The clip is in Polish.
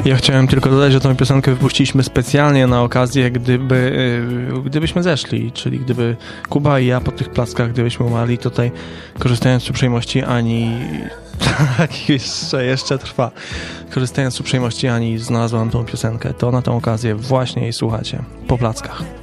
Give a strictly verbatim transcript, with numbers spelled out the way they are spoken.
Ja chciałem tylko dodać, że tę piosenkę wypuściliśmy specjalnie na okazję, gdyby, yy, gdybyśmy zeszli, czyli gdyby Kuba i ja po tych plackach, gdybyśmy umarli, tutaj korzystając z uprzejmości Ani, tak jeszcze, jeszcze trwa, korzystając z uprzejmości Ani znalazłam tą piosenkę, to na tą okazję właśnie jej słuchacie, po plackach.